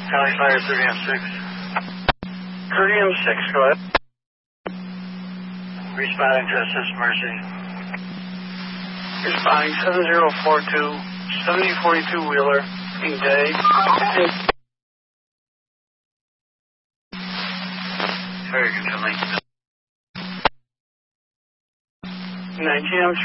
Cali Fire 30M6. 30M6, go ahead. Responding to assist Mercy. Responding 7042, 7042 Wheeler, King Day. Very good, 19M